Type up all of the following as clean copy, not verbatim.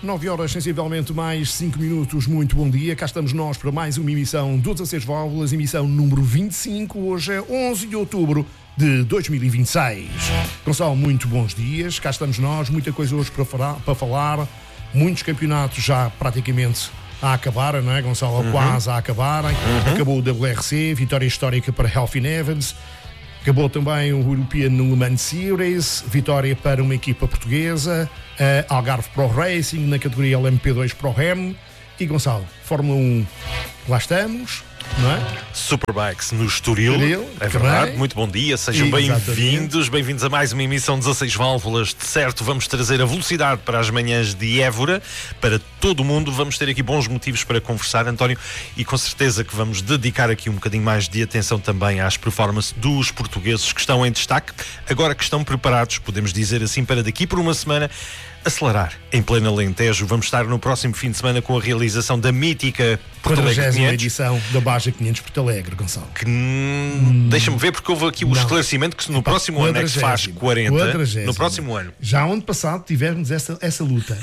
9 horas, sensivelmente mais 5 minutos. Muito bom dia. Cá estamos nós para mais uma emissão do 16 Válvulas, emissão número 25. Hoje é 11 de outubro de 2026. Gonçalo, muito bons dias. Cá estamos nós. Muita coisa hoje para falar. Muitos campeonatos já praticamente a acabar, não é, Gonçalo? Quase a acabarem. Acabou o WRC, vitória histórica para Elfyn Evans. Acabou também o European Le Mans Series, vitória para uma equipa portuguesa, Algarve Pro Racing na categoria LMP2 Pro Rem. E Gonçalo, Fórmula 1, lá estamos, não é? Superbikes no Estoril, é verdade. Bem. Muito bom dia, sejam bem-vindos a mais uma emissão 16 Válvulas. De certo, vamos trazer a velocidade para as manhãs de Évora, para todo o mundo. Vamos ter aqui bons motivos para conversar, António, e com certeza que vamos dedicar aqui um bocadinho mais de atenção também às performances dos portugueses que estão em destaque, agora que estão preparados, podemos dizer assim, para daqui por uma semana acelerar em pleno Alentejo. Vamos estar no próximo fim de semana com a realização da mítica Porto Alegre 500. Edição da Baja 500 Porto Alegre, Gonçalo. Deixa-me ver, porque houve aqui o esclarecimento que no próximo ano é que se faz 40. No próximo ano. Já ano passado tivemos essa luta.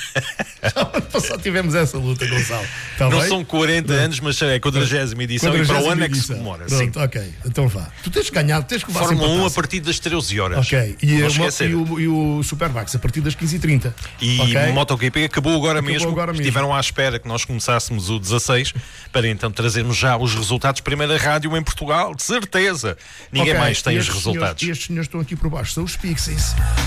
Gonçalo. Tá não bem? são 40 anos, mas é a 40ª edição e para o ano é que se comemora. Pronto, sim. Ok, então vá. Tu tens ganhado, tens que levar Fórmula 1 a partir das 13 horas. Ok, e o Superbikes a partir das 15h30. E o MotoGP acabou agora mesmo. Estiveram à espera que nós começássemos o 16 para então trazermos já os resultados. Primeira rádio em Portugal, de certeza. Ninguém mais tem os resultados. Estes senhores estão aqui por baixo, são os Pixies.